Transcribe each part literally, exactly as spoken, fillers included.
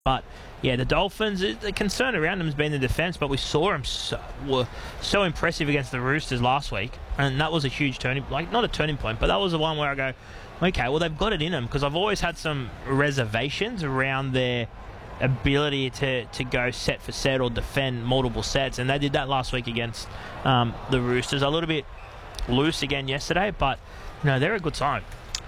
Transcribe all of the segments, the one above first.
But yeah, the Dolphins, the concern around them has been the defence, but we saw them so, were so impressive against the Roosters last week, and that was a huge turning, like not a turning point, but that was the one where I go, okay, well they've got it in them, because I've always had some reservations around their ability to, to go set for set or defend multiple sets, and they did that last week against um, the Roosters. A little bit loose again yesterday, but you know, they're a good side.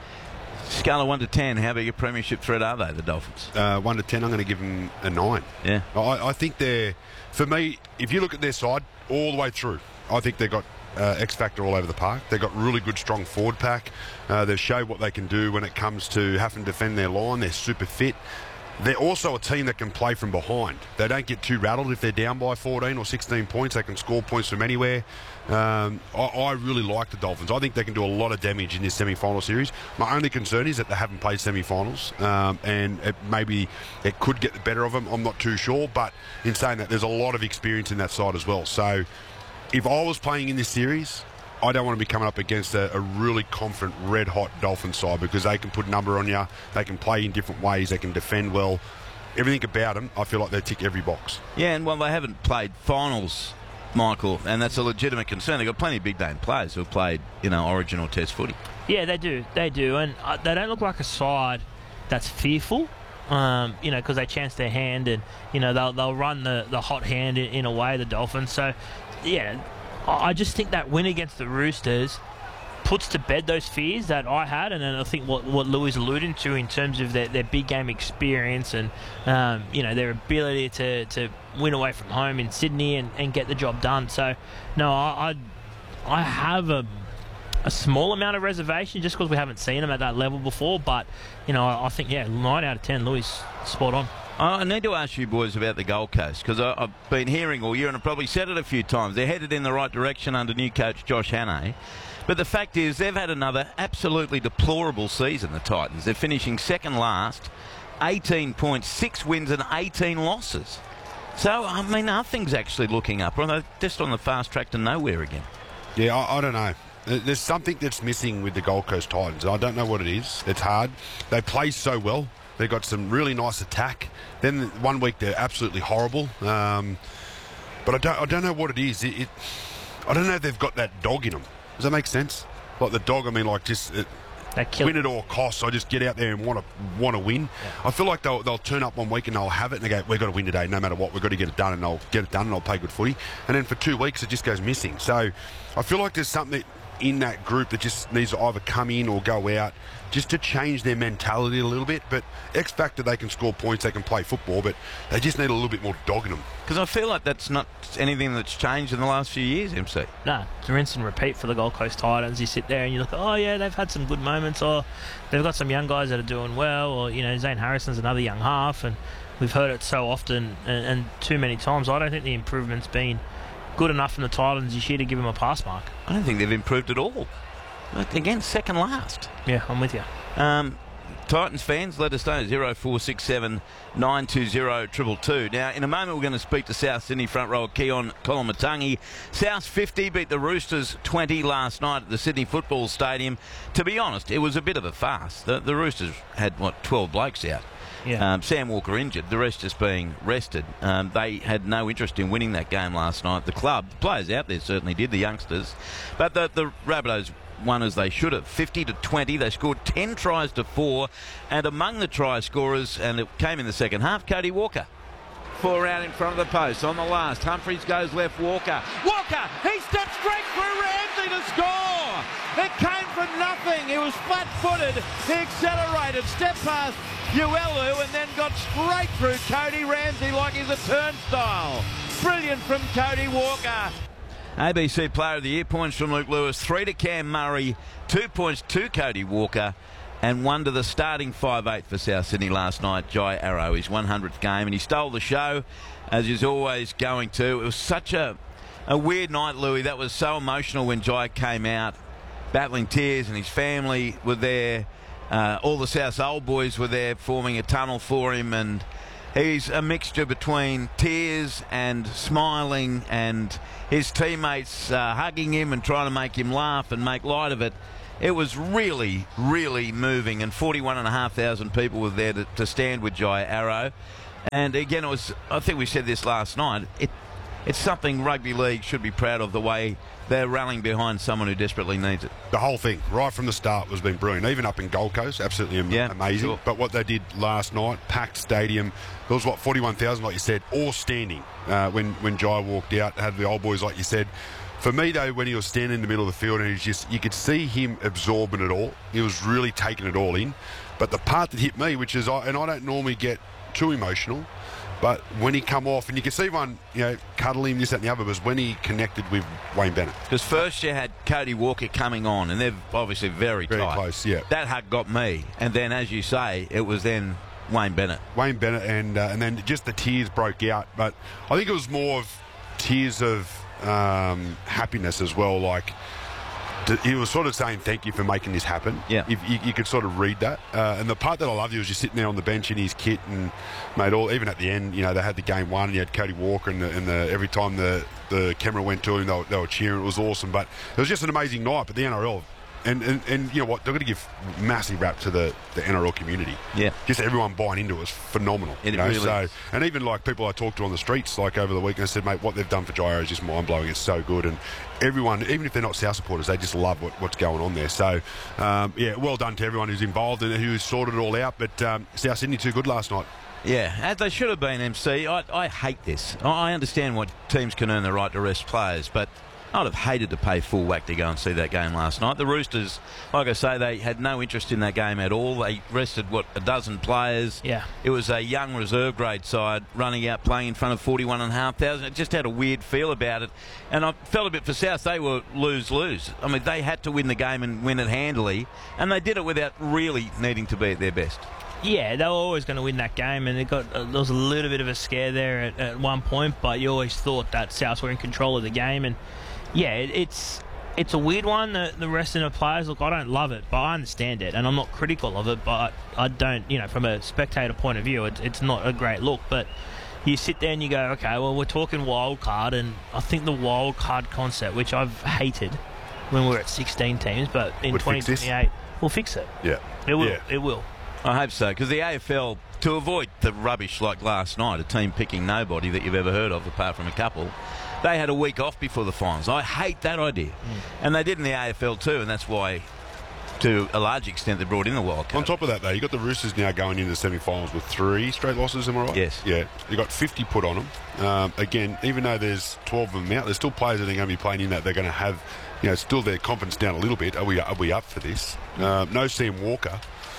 Scale of one to ten, how big a premiership threat are they, the Dolphins? Uh, one to ten, I'm going to give them a nine. Yeah. I, I think they're, for me, if you look at their side all the way through, I think they've got uh, X factor all over the park. They've got really good, strong forward pack. Uh, they've showed what they can do when it comes to having to defend their line. They're super fit. They're also a team that can play from behind. They don't get too rattled if they're down by fourteen or sixteen points. They can score points from anywhere. Um, I, I really like the Dolphins. I think they can do a lot of damage in this semi-final series. My only concern is that they haven't played semi-finals, um, and it, maybe it could get the better of them. I'm not too sure, but in saying that, there's a lot of experience in that side as well. So if I was playing in this series, I don't want to be coming up against a, a really confident, red-hot Dolphin side, because they can put number on you, they can play in different ways, they can defend well. Everything about them, I feel like they tick every box. Yeah, and well, they haven't played finals, Michael, and that's a legitimate concern. They've got plenty of big-name players who have played, you know, Origin or Test footy. Yeah, they do, they do, and uh, they don't look like a side that's fearful. Um, you know, because they chance their hand, and you know they'll they'll run the, the hot hand in, in a way, the Dolphins. So, yeah. I just think that win against the Roosters puts to bed those fears that I had, and then I think what, what Louis alluded to in terms of their, their big game experience and um, you know, their ability to, to win away from home in Sydney and, and get the job done. So, no, I I, I have a a small amount of reservation just because we haven't seen them at that level before, but you know, I, I think yeah, nine out of ten, Louis, spot on. I need to ask you boys about the Gold Coast, because I've been hearing all year, and I've probably said it a few times, they're headed in the right direction under new coach Josh Hannay. But the fact is, they've had another absolutely deplorable season, the Titans. They're finishing second last, eighteen points, six wins and eighteen losses. So, I mean, nothing's actually looking up. They're just on the fast track to nowhere again. Yeah, I, I don't know. There's something that's missing with the Gold Coast Titans. I don't know what it is. It's hard. They play so well. They've got some really nice attack. Then one week they're absolutely horrible. Um, but I don't, I don't know what it is. It, it, I don't know if they've got that dog in them. Does that make sense? Like the dog, I mean, like just uh, win at all costs. I just get out there and want to want to win. Yeah. I feel like they'll they'll turn up one week and they'll have it and they go, we've got to win today, no matter what. We've got to get it done, and they'll get it done and they'll play good footy. And then for two weeks it just goes missing. So I feel like there's something in that group that just needs to either come in or go out, just to change their mentality a little bit. But X Factor, they can score points, they can play football, but they just need a little bit more dog in them. Because I feel like that's not anything that's changed in the last few years, M C. No, it's a rinse and repeat for the Gold Coast Titans. You sit there and you look, oh yeah, they've had some good moments, or they've got some young guys that are doing well, or you know, Zane Harrison's another young half, and we've heard it so often and, and too many times. I don't think the improvement's been good enough from the Titans this year to give them a pass mark. I don't think they've improved at all. But again, second last. Yeah, I'm with you. Um, Titans fans, let us know, zero four six seven nine two zero two two two. Now, in a moment, we're going to speak to South Sydney front rower Keon Kolomatangi. South fifty beat the Roosters twenty last night at the Sydney Football Stadium. To be honest, it was a bit of a farce. The, the Roosters had, what, twelve blokes out. Yeah. Um, Sam Walker injured, the rest just being rested. Um, they had no interest in winning that game last night. The club, the players out there certainly did, the youngsters. But the, the Rabbitohs won as they should have, fifty to twenty. They scored ten tries to four. And among the try scorers, and it came in the second half, Cody Walker. Four out in front of the post. On the last, Humphries goes left, Walker. Walker! He steps straight through Ramsey to score! It came from nothing. He was flat-footed. He accelerated, stepped past Uelu, and then got straight through Cody Ramsey like he's a turnstile. Brilliant from Cody Walker. A B C Player of the Year, points from Luke Lewis, three to Cam Murray, two points to Cody Walker, and one to the starting five eight for South Sydney last night, Jai Arrow, his one hundredth game, and he stole the show, as he's always going to. It was such a, a weird night, Louis. That was so emotional when Jai came out, battling tears, and his family were there. Uh, all the South old boys were there forming a tunnel for him, and he's a mixture between tears and smiling and his teammates uh, hugging him and trying to make him laugh and make light of it. It was really, really moving, and forty-one and a half thousand people were there to, to stand with Jai Arrow. And again, it was. I think we said this last night. It, it's something rugby league should be proud of, the way they're rallying behind someone who desperately needs it. The whole thing, right from the start, was been brilliant. Even up in Gold Coast, absolutely am- Yeah, amazing. sure. But what they did last night, packed stadium, there was, what, forty-one thousand, like you said, all standing uh, when, when Jai walked out, had the old boys, like you said. For me, though, when he was standing in the middle of the field, and he's just, you could see him absorbing it all. He was really taking it all in. But the part that hit me, which is, I, and I don't normally get too emotional, but when he come off, and you can see one, you know, cuddle him, this, that, and the other, was when he connected with Wayne Bennett. Because first you had Cody Walker coming on, and they're obviously very, Very tight. close, yeah. That hug got me. And then, as you say, it was then Wayne Bennett. Wayne Bennett, and uh, and then just the tears broke out. But I think it was more of tears of um, happiness as well. Like, d- he was sort of saying thank you for making this happen. Yeah. If you, you could sort of read that. Uh, and the part that I loved, he was just sitting there on the bench in his kit, and made all, even at the end, you know, they had the game won, and you had Cody Walker, and, the, and the, every time the, the camera went to him, they were, they were cheering. It was awesome. But it was just an amazing night. But the N R L, And, and, and you know what, they're going to give massive rap to the, the N R L community. Yeah. Just everyone buying into it was phenomenal. It you know? really so, is. And even like people I talked to on the streets like over the weekend, I said, mate, what they've done for Gyro is just mind-blowing. It's so good. And everyone, even if they're not South supporters, they just love what, what's going on there. So, um, yeah, well done to everyone who's involved and who's sorted it all out. But um, South Sydney too good last night. Yeah, as they should have been, M C. I, I hate this. I understand what teams can earn the right to rest players, but I'd have hated to pay full whack to go and see that game last night. The Roosters, like I say, they had no interest in that game at all. They rested, what, a dozen players. Yeah. It was a young reserve grade side running out playing in front of forty-one and a half thousand. It just had a weird feel about it. And I felt a bit for South. They were lose-lose. I mean, they had to win the game and win it handily, and they did it without really needing to be at their best. Yeah, they were always going to win that game, and it got uh, there was a little bit of a scare there at, at one point, but you always thought that Souths were in control of the game. And yeah, it, it's it's a weird one. The, the rest of the players, look, I don't love it, but I understand it, and I'm not critical of it, but I don't, you know, from a spectator point of view, it, it's not a great look. But you sit there and you go, okay, well, we're talking wild card, and I think the wild card concept, which I've hated when we were at sixteen teams, but in Would twenty twenty-eight, we'll fix it. Yeah. It will. Yeah. It will. I hope so, because the A F L, to avoid the rubbish like last night, a team picking nobody that you've ever heard of apart from a couple, they had a week off before the finals. I hate that idea. Mm. And they did in the A F L too, and that's why, to a large extent, they brought in the wild card. On top of that, though, you've got the Roosters now going into the semi-finals with three straight losses, am I right? Yes. Yeah. You've got fifty put on them. Um, again, even though there's twelve of them out, there's still players that are going to be playing in that. They're going to have, you know, still their confidence down a little bit. Are we, are we up for this? Um, no Sam Walker.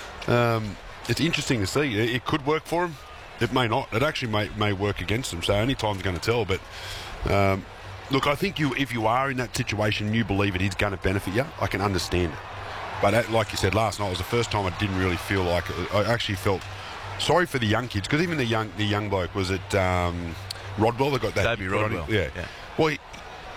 Um, it's interesting to see. It, it could work for him. It may not. It actually may, may work against them. So only time's going to tell. But um, look, I think you, if you are in that situation, you believe it is going to benefit you. I can understand it. But that, like you said last night, was the first time I didn't really feel like it. I actually felt sorry for the young kids, because even the young the young bloke, was it um, Rodwell that got that? Toby Rodwell. Yeah. yeah. Well, he,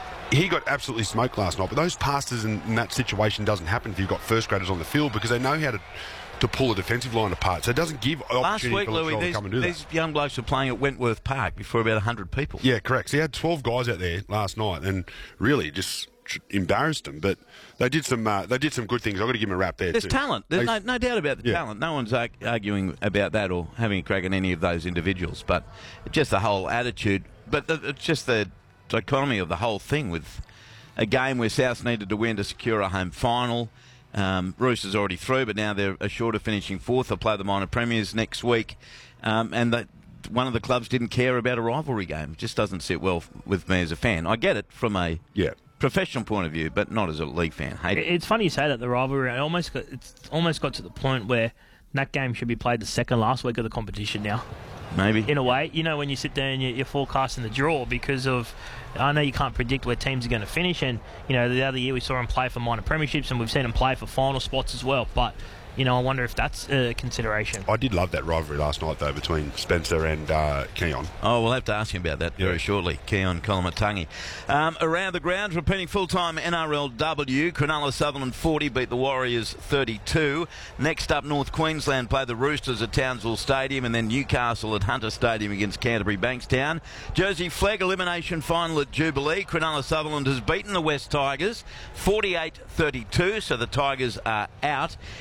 he got absolutely smoked last night. But those passes in, in that situation doesn't happen if you've got first graders on the field, because they know how to to pull a defensive line apart. So it doesn't give Last opportunity week, for Louis, Latrell to these, come and do these that. young blokes were playing at Wentworth Park before about one hundred people. Yeah, correct. So he had twelve guys out there last night, and really just embarrassed them. But they did some uh, they did some good things. I've got to give them a rap there. There's too. talent. There's They- no, no doubt about the Yeah. talent. No one's arg- arguing about that or having a crack at any of those individuals. But just the whole attitude. But the, it's just the dichotomy of the whole thing with a game where South needed to win to secure a home final. Um, Roosters already through, but now they're assured of finishing fourth. They'll play the minor premiers next week. Um, and the, one of the clubs didn't care about a rivalry game. It just doesn't sit well with me as a fan. I get it from a Yeah. professional point of view, but not as a league fan. Hate it. It's funny you say that, the rivalry. It almost got, it's almost got to the point where that game should be played the second last week of the competition now. Maybe. In a way, you know, when you sit there and you, you're forecasting the draw, because of, I know you can't predict where teams are going to finish, and, you know, the other year we saw them play for minor premierships, and we've seen them play for final spots as well. But, you know, I wonder if that's a consideration. I did love that rivalry last night, though, between Spencer and uh, Keon. Oh, we'll have to ask him about that very Yeah. shortly. Keon Kolomatangi. Um, around the grounds, repeating full-time N R L W. Cronulla Sutherland forty beat the Warriors thirty-two. Next up, North Queensland play the Roosters at Townsville Stadium, and then Newcastle at Hunter Stadium against Canterbury Bankstown. Jersey Flegg elimination final at Jubilee. Cronulla Sutherland has beaten the West Tigers forty-eight thirty-two, so the Tigers are out. In the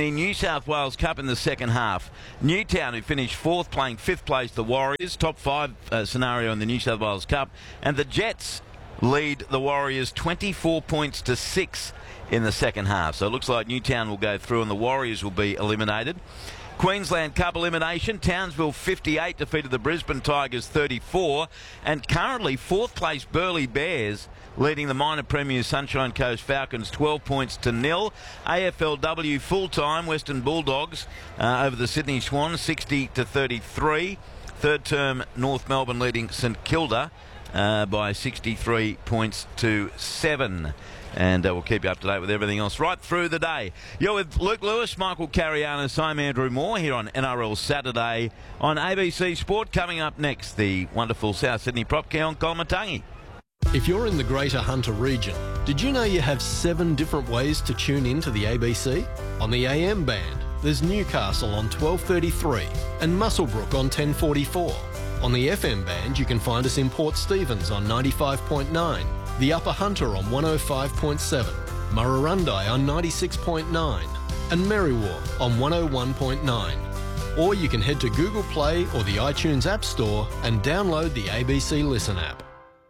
the New South Wales Cup in the second half. Newtown, who finished fourth, playing fifth place the Warriors, top five uh, scenario in the New South Wales Cup. And the Jets lead the Warriors twenty-four points to six in the second half. So it looks like Newtown will go through and the Warriors will be eliminated. Queensland Cup elimination, Townsville fifty-eight defeated the Brisbane Tigers thirty-four, and currently fourth place Burleigh Bears leading the minor premiers Sunshine Coast Falcons twelve points to nil. A F L W full-time Western Bulldogs uh, over the Sydney Swans sixty to thirty-three. Third term North Melbourne leading St Kilda uh, by sixty-three points to seven. And uh, we'll keep you up to date with everything else right through the day. You're with Luke Lewis, Michael Carianis, I'm Andrew Moore here on N R L Saturday on A B C Sport. Coming up next, the wonderful South Sydney prop, Keon Koloamatangi. If you're in the Greater Hunter region, did you know you have seven different ways to tune in to the A B C? On the A M band, there's Newcastle on twelve thirty-three and Muswellbrook on ten forty-four. On the F M band, you can find us in Port Stephens on ninety-five point nine, the Upper Hunter on one oh five point seven, Murrurundi on ninety-six point nine and Merriwa on one oh one point nine. Or you can head to Google Play or the iTunes App Store and download the A B C Listen app.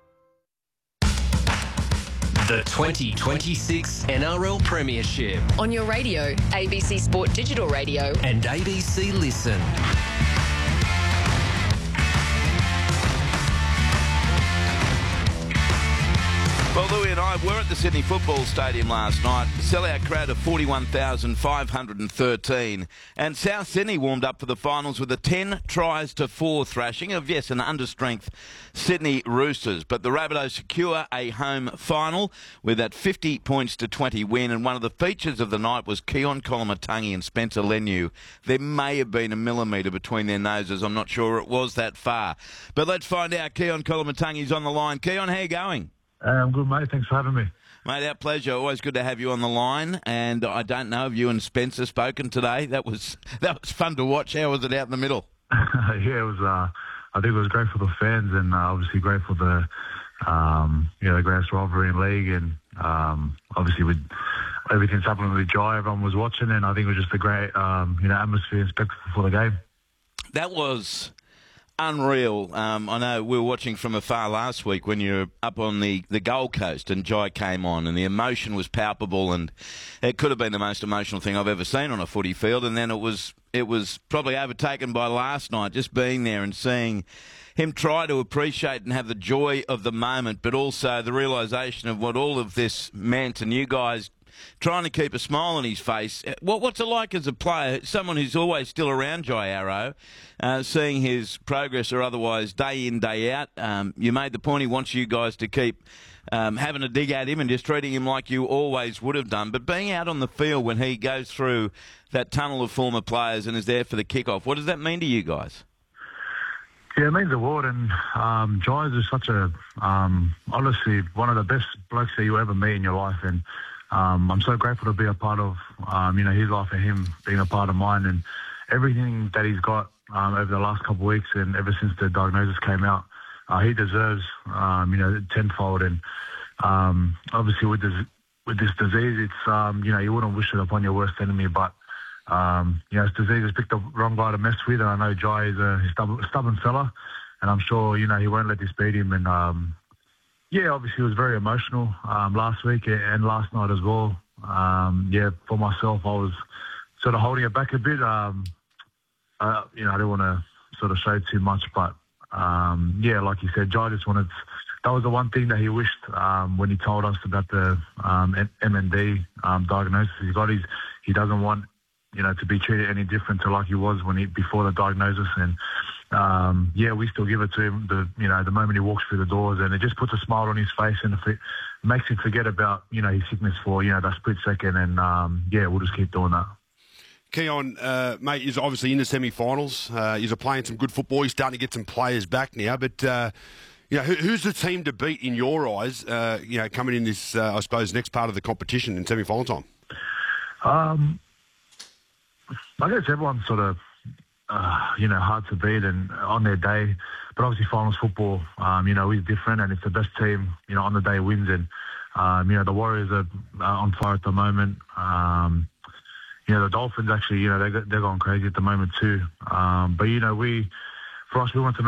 The twenty twenty-six N R L Premiership on your radio, A B C Sport Digital Radio and A B C Listen. Well, Louis and I were at the Sydney Football Stadium last night. Sellout crowd of forty-one thousand five hundred thirteen. And South Sydney warmed up for the finals with a ten tries to four thrashing of, yes, an understrength Sydney Roosters. But the Rabbitohs secure a home final with that fifty points to twenty win. And one of the features of the night was Keon Koloamatangi and Spencer Leniu. There may have been a millimetre between their noses. I'm not sure it was that far. But let's find out. Keon Koloamatangi's on the line. Keon, how you going? Uh, I'm good, mate. Thanks for having me. Mate, our pleasure. Always good to have you on the line. And I don't know if you and Spencer spoken today. That was that was fun to watch. How was it out in the middle? yeah, it was. Uh, I think it was great for the fans, and uh, obviously great for the um, you know the greatest rivalry in league, and um, obviously with everything's happening with Jai, everyone was watching, and I think it was just a great um, you know atmosphere and spectacle for the game. That was unreal. Um, I know we were watching from afar last week when you were up on the, the Gold Coast and Jai came on and the emotion was palpable, and it could have been the most emotional thing I've ever seen on a footy field. And then it was it was probably overtaken by last night, just being there and seeing him try to appreciate and have the joy of the moment, but also the realisation of what all of this meant, and you guys trying to keep a smile on his face. What, what's it like as a player, someone who's always still around Jai Arrow, uh, seeing his progress or otherwise day in, day out? Um, you made the point he wants you guys to keep um, having a dig at him and just treating him like you always would have done. But being out on the field when he goes through that tunnel of former players and is there for the kickoff, what does that mean to you guys? Yeah, it means the world, and um, Jai is just such a, um, honestly, one of the best blokes that you ever meet in your life, and Um, I'm so grateful to be a part of, um, you know, his life and him being a part of mine, and everything that he's got um, over the last couple of weeks and ever since the diagnosis came out. Uh, he deserves, um, you know, tenfold. And um, obviously with this with this disease, it's um, you know, you wouldn't wish it upon your worst enemy, but um, you know, this disease has picked the wrong guy to mess with. And I know Jai is a stubborn, stubborn fella, and I'm sure you know he won't let this beat him. And um, Yeah, obviously it was very emotional um, last week and last night as well. Um, yeah, for myself, I was sort of holding it back a bit. Um, uh, you know, I didn't want to sort of show too much, but um, yeah, like you said, Jai just wanted. That was the one thing that he wished um, when he told us about the um, M N D um, diagnosis he got. He's, he doesn't want you know to be treated any different to like he was when he before the diagnosis. And Um, yeah, we still give it to him the you know the moment he walks through the doors, and it just puts a smile on his face, and it makes him forget about you know his sickness for you know that split second. And um, yeah, we'll just keep doing that. Keon, uh, mate, is obviously in the semi-finals. Uh, he's playing some good football. He's starting to get some players back now. But uh, you know, who, who's the team to beat in your eyes? Uh, you know, coming in this, uh, I suppose, next part of the competition in semi-final time. Um, I guess everyone's sort of. Uh, you know, hard to beat and on their day. But obviously finals football, um, you know, is different, and it's the best team, you know, on the day wins. And, um, you know, the Warriors are uh, on fire at the moment. Um, you know, the Dolphins actually, you know, they they're going crazy at the moment too. Um, but you know, we for us, we want to make